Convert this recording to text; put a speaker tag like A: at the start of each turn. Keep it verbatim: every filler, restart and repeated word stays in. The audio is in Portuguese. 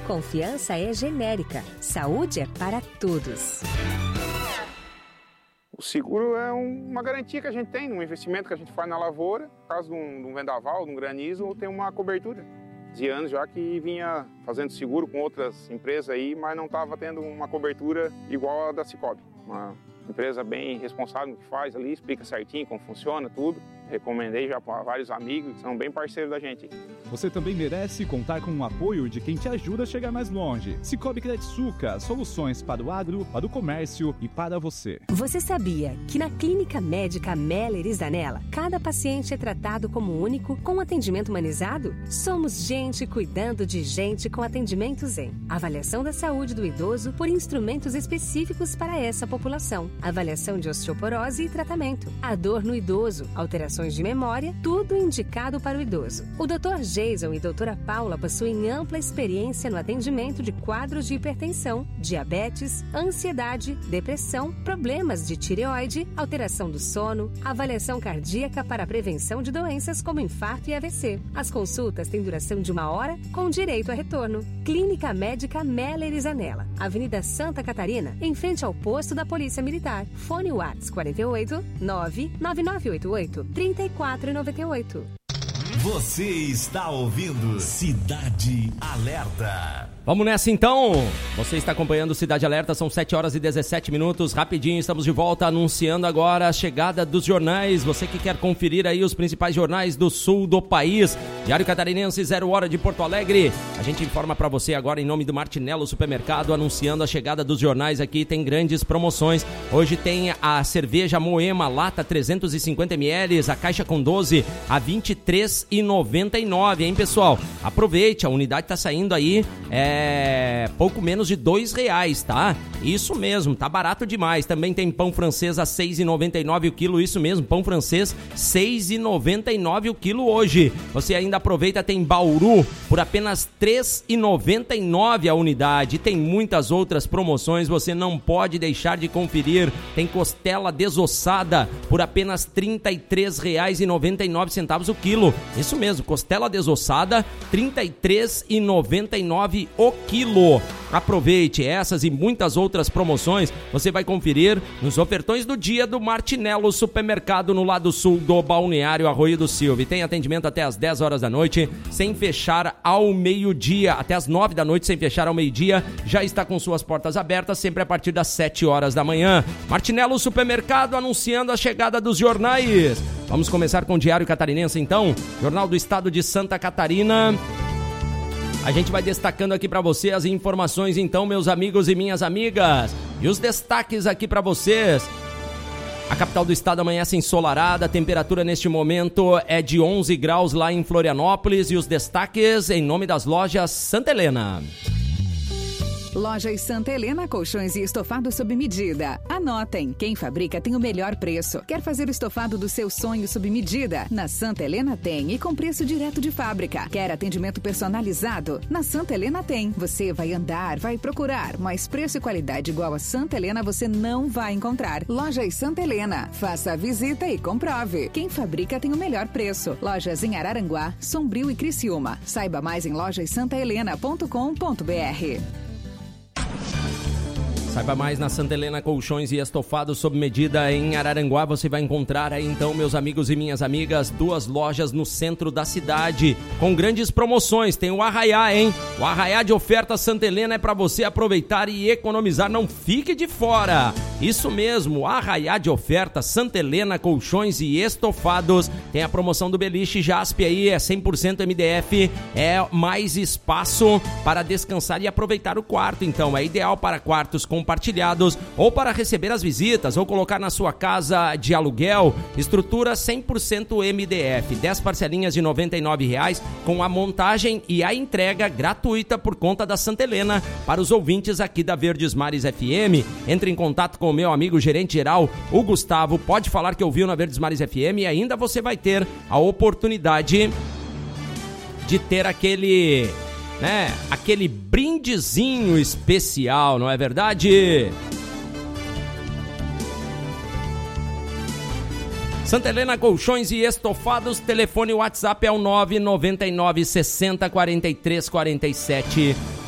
A: Confiança é genérica. Saúde é para todos.
B: O seguro é uma garantia que a gente tem, um investimento que a gente faz na lavoura. No caso de um, de um vendaval, de um granizo, tem uma cobertura. De anos já que vinha fazendo seguro com outras empresas aí, mas não estava tendo uma cobertura igual a da Cicobi. Uma empresa bem responsável no que faz ali, explica certinho como funciona tudo. Recomendei já para vários amigos que são bem parceiros da gente.
C: Você também merece contar com o apoio de quem te ajuda a chegar mais longe. Cicobi Credsuca, soluções para o agro, para o comércio e para você.
A: Você sabia que na Clínica Médica Meller e Zanella, cada paciente é tratado como único, com atendimento humanizado? Somos gente cuidando de gente com atendimento Zen. Avaliação da saúde do idoso por instrumentos específicos para essa população. Avaliação de osteoporose e tratamento. A dor no idoso, alterações de memória, tudo indicado para o idoso. O doutor Jason e doutora Paula possuem ampla experiência no atendimento de quadros de hipertensão, diabetes, ansiedade, depressão, problemas de tireoide, alteração do sono, avaliação cardíaca para a prevenção de doenças como infarto e A V C. As consultas têm duração de uma hora com direito a retorno. Clínica Médica Meller e Zanella, Avenida Santa Catarina, em frente ao posto da Polícia Militar. Fone WhatsApp quarenta e oito, nove nove nove oito oito, trinta e quatro noventa e oito.
D: Você está ouvindo Cidade Alerta.
E: Vamos nessa então, você está acompanhando Cidade Alerta, são sete horas e dezessete minutos, rapidinho, estamos de volta anunciando agora a chegada dos jornais, você que quer conferir aí os principais jornais do sul do país, Diário Catarinense, Zero Hora de Porto Alegre, a gente informa para você agora em nome do Martinello Supermercado, anunciando a chegada dos jornais aqui, tem grandes promoções, hoje tem a cerveja Moema, lata trezentos e cinquenta mililitros, a caixa com doze a vinte e três reais e noventa e nove centavos, hein pessoal, aproveite, a unidade está saindo aí, é... É pouco menos de dois reais, tá? Isso mesmo, tá barato demais. Também tem pão francês a seis reais e noventa e nove centavos o quilo, isso mesmo, pão francês seis reais e noventa e nove centavos o quilo hoje. Você ainda aproveita, tem Bauru por apenas três reais e noventa e nove centavos a unidade. Tem muitas outras promoções, você não pode deixar de conferir. Tem costela desossada por apenas trinta e três reais e noventa e nove centavos o quilo. Isso mesmo, costela desossada, trinta e três reais e noventa e nove centavos o quilo. Aproveite essas e muitas outras promoções, você vai conferir nos ofertões do dia do Martinello Supermercado no lado sul do Balneário Arroio do Silva. E tem atendimento até às dez horas da noite, sem fechar ao meio-dia, até às nove da noite, sem fechar ao meio-dia, já está com suas portas abertas, sempre a partir das sete horas da manhã. Martinello Supermercado anunciando a chegada dos jornais. Vamos começar com o Diário Catarinense então, Jornal do Estado de Santa Catarina. A gente vai destacando aqui para você as informações então, meus amigos e minhas amigas. E os destaques aqui para vocês. A capital do estado amanhece ensolarada, a temperatura neste momento é de onze graus lá em Florianópolis. E os destaques em nome das lojas Santa Helena.
F: Lojas Santa Helena, colchões e estofados sob medida. Anotem, quem fabrica tem o melhor preço. Quer fazer o estofado do seu sonho sob medida? Na Santa Helena tem e com preço direto de fábrica. Quer atendimento personalizado? Na Santa Helena tem. Você vai andar, vai procurar, mas preço e qualidade igual a Santa Helena você não vai encontrar. Lojas Santa Helena, faça a visita e comprove. Quem fabrica tem o melhor preço. Lojas em Araranguá, Sombrio e Criciúma. Saiba mais em lojas santa helena ponto com ponto b r.
E: Saiba mais na Santa Helena Colchões e Estofados sob medida em Araranguá. Você vai encontrar aí então, meus amigos e minhas amigas, duas lojas no centro da cidade com grandes promoções. Tem o Arraiá, hein? O Arraiá de oferta Santa Helena é para você aproveitar e economizar. Não fique de fora. Isso mesmo, Arraiá de oferta Santa Helena Colchões e Estofados. Tem a promoção do Beliche Jaspe aí, é cem por cento M D F. É mais espaço para descansar e aproveitar o quarto. Então, é ideal para quartos com compartilhados ou para receber as visitas ou colocar na sua casa de aluguel. Estrutura cem por cento M D F, dez parcelinhas de noventa e nove reais com a montagem e a entrega gratuita por conta da Santa Helena para os ouvintes aqui da Verdes Mares F M. Entre em contato com o meu amigo gerente geral, o Gustavo, pode falar que ouviu na Verdes Mares F M e ainda você vai ter a oportunidade de ter aquele... né, aquele brindezinho especial, não é verdade? Santa Helena Colchões e Estofados, telefone WhatsApp é o nove nove nove, sessenta, quarenta e três, quarenta e sete.